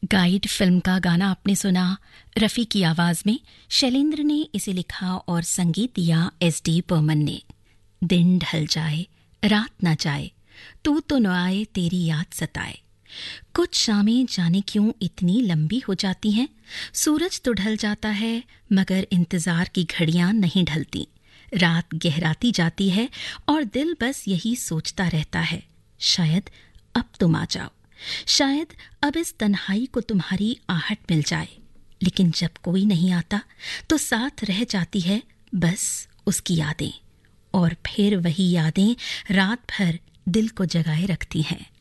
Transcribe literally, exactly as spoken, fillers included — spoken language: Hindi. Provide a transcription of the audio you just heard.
गाइड फिल्म का गाना आपने सुना रफ़ी की आवाज़ में। शैलेंद्र ने इसे लिखा और संगीत दिया एस डी बर्मन ने। दिन ढल जाए रात ना जाए, तू तो न आए तेरी याद सताए। कुछ शामें जाने क्यों इतनी लंबी हो जाती हैं। सूरज तो ढल जाता है मगर इंतज़ार की घड़ियां नहीं ढलती। रात गहराती जाती है और दिल बस यही सोचता रहता है, शायद अब तुम आ जाओ, शायद अब इस तन्हाई को तुम्हारी आहट मिल जाए। लेकिन जब कोई नहीं आता तो साथ रह जाती है बस उसकी यादें, और फिर वही यादें रात भर दिल को जगाए रखती हैं।